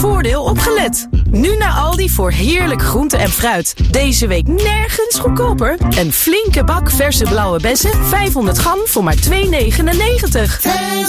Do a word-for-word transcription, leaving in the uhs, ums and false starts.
voordeel opgelet. Nu naar Aldi voor heerlijk groente en fruit. Deze week nergens goedkoper. Een flinke bak verse blauwe bessen, vijfhonderd gram voor maar twee negenennegentig.